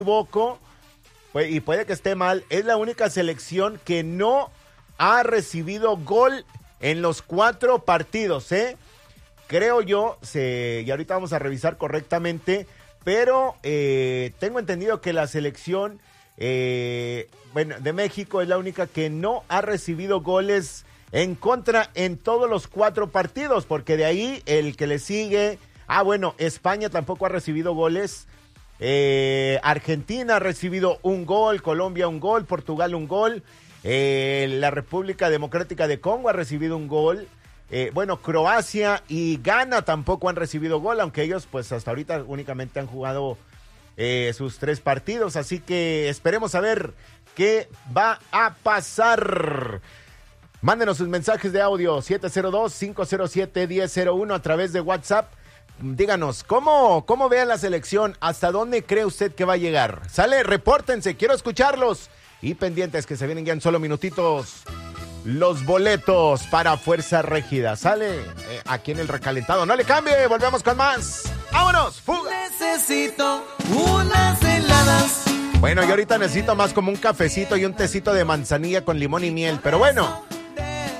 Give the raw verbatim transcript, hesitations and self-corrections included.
equivoco, pues, y puede que esté mal, es la única selección que no ha recibido gol en los cuatro partidos, ¿eh? Creo yo, se, y ahorita vamos a revisar correctamente, pero eh, tengo entendido que la selección eh, bueno, de México es la única que no ha recibido goles en contra en todos los cuatro partidos, porque de ahí el que le sigue, ah bueno, España tampoco ha recibido goles, eh, Argentina ha recibido un gol, Colombia un gol, Portugal un gol, eh, la República Democrática de Congo ha recibido un gol, eh, bueno, Croacia y Ghana tampoco han recibido gol, aunque ellos pues hasta ahorita únicamente han jugado eh, sus tres partidos, así que esperemos a ver qué va a pasar. Mándenos sus mensajes de audio siete cero dos, cinco cero siete, uno cero cero uno a través de WhatsApp. Díganos, ¿cómo, cómo ve la selección? ¿Hasta dónde cree usted que va a llegar? Sale, repórtense, quiero escucharlos. Y pendientes que se vienen ya en solo minutitos los boletos para Fuerza Régida. Sale eh, aquí en el recalentado. No le cambie, volvemos con más. ¡Vámonos! ¡Fuga! Necesito unas heladas. Bueno, yo ahorita necesito más como un cafecito y un tecito de manzanilla con limón y miel. Pero bueno,